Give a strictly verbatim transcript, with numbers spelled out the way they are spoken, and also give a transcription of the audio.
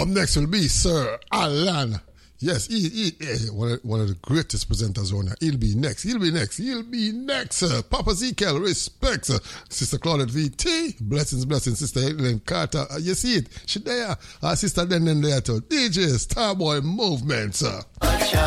Up next will be Sir Alan. Yes, he, he, he one, of, one of the greatest presenters around here. He'll be next. He'll be next. He'll be next. Uh, Papa Ezekiel, respects. Uh, Sister Claudette V T, blessings, blessings. Sister Helen Carter, uh, you see it. She there. Uh, Sister Den Den there too. D J Starboy Movements. Uh.